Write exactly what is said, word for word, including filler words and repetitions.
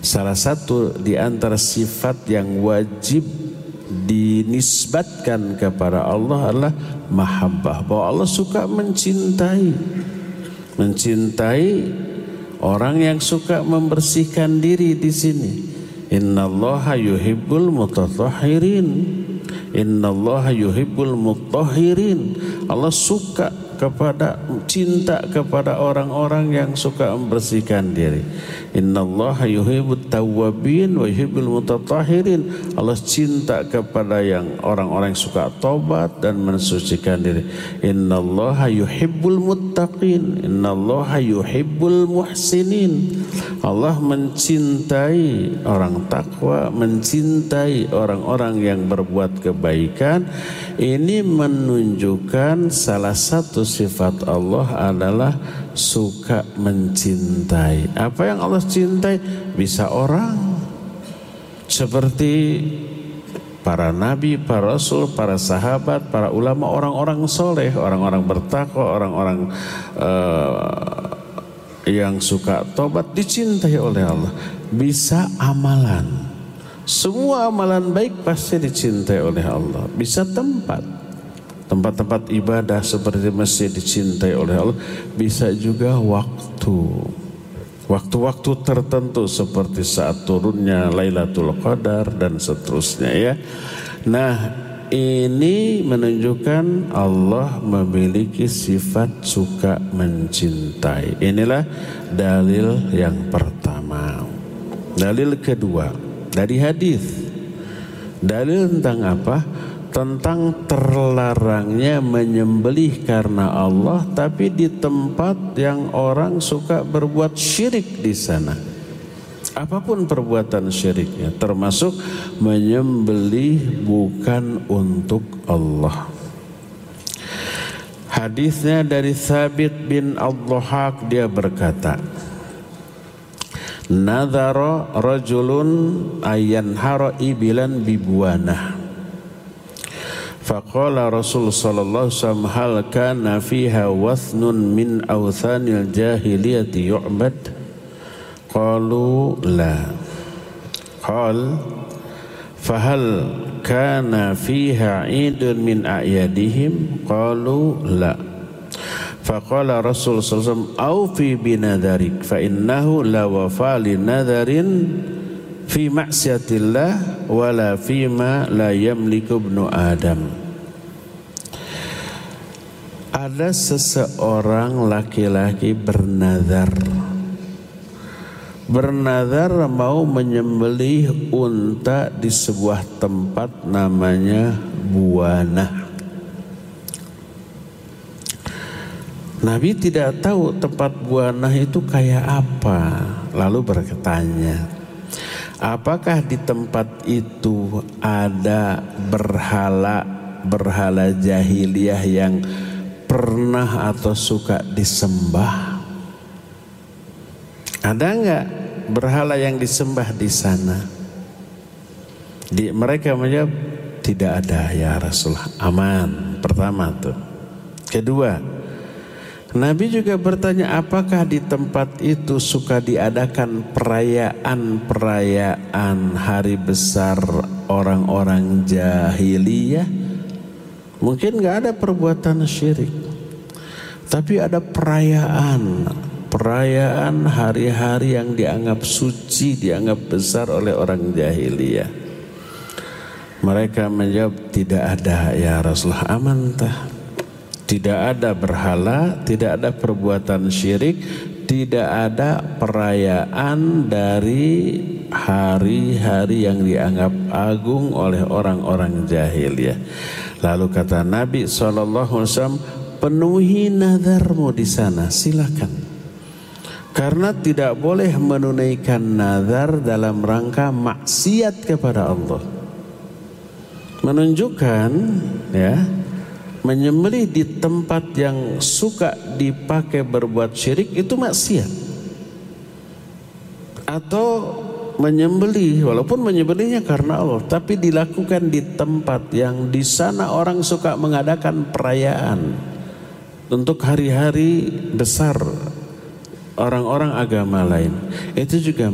Salah satu di antara sifat yang wajib dinisbatkan kepada Allah adalah mahabbah, bahwa Allah suka mencintai mencintai orang yang suka membersihkan diri di sini. Innallaha yuhibbul mutatahhirin. Innallaha yuhibbul mutahhirin. Allah suka kepada, cinta kepada orang-orang yang suka membersihkan diri. Innallaha yuhibbut tawwabin wa yuhibbul mutatahhirin. Allah cinta kepada yang orang-orang yang suka tobat dan mensucikan diri. Innallaha yuhibbul muttaqin. Innallaha yuhibbul muhsinin. Allah mencintai orang takwa, mencintai orang-orang yang berbuat kebaikan. Ini menunjukkan salah satu sifat Allah adalah suka mencintai. Apa yang Allah cintai? Bisa orang, seperti para nabi, para rasul, para sahabat, para ulama, orang-orang soleh, orang-orang bertakwa, orang-orang uh, yang suka tobat dicintai oleh Allah. Bisa amalan, semua amalan baik pasti dicintai oleh Allah. Bisa tempat, tempat-tempat ibadah seperti masjid dicintai oleh Allah. Bisa juga waktu, waktu-waktu tertentu seperti saat turunnya Lailatul Qadar dan seterusnya ya. Nah, ini menunjukkan Allah memiliki sifat suka mencintai. Inilah dalil yang pertama. Dalil kedua dari hadis. Dalil tentang apa? Tentang terlarangnya menyembelih karena Allah, tapi di tempat yang orang suka berbuat syirik di sana. Apapun perbuatan syiriknya, termasuk menyembelih bukan untuk Allah. Hadisnya dari Thabit bin Ad-Dhahhak, dia berkata, nadhara rajulun ayanhara ibilan bibuanah. Faqala Rasul sallallahu alaihi wasallam, hal kana fiha wathnun min awthanil jahiliyati yu'bad? Qalu la. Qal fahal kana fiha 'idun min a'yadihim? Qalu la. Faqala Rasul sallallahu alaihi wasallam, awfi binadharik fa innahu la wafa li nadharin fi ma'siyatillah wala fima la yamliku ibnu Adam. Ada seseorang laki-laki bernazar bernazar mau menyembelih unta di sebuah tempat namanya Buanah. Nabi tidak tahu tempat Buanah itu kayak apa, lalu bertanya, apakah di tempat itu ada berhala berhala jahiliyah yang pernah atau suka disembah? Ada enggak berhala yang disembah di sana? Di, mereka menjawab, tidak ada ya Rasulullah. Aman. Pertama tuh. Kedua, Nabi juga bertanya, apakah di tempat itu suka diadakan perayaan-perayaan hari besar orang-orang jahiliyah? Mungkin nggak ada perbuatan syirik, tapi ada perayaan, perayaan hari-hari yang dianggap suci, dianggap besar oleh orang jahiliyah. Mereka menjawab, tidak ada ya Rasulullah. Aman tah. Tidak ada berhala, tidak ada perbuatan syirik, tidak ada perayaan dari hari-hari yang dianggap agung oleh orang-orang jahiliyah. Lalu kata Nabi shallallahu alaihi wasallam, penuhi nazarmu di sana, silakan. Karena tidak boleh menunaikan nazar dalam rangka maksiat kepada Allah. Menunjukkan ya, menyembelih di tempat yang suka dipakai berbuat syirik itu maksiat. Atau menyembelih, walaupun menyembelihnya karena Allah, tapi dilakukan di tempat yang di sana orang suka mengadakan perayaan untuk hari-hari besar orang-orang agama lain, itu juga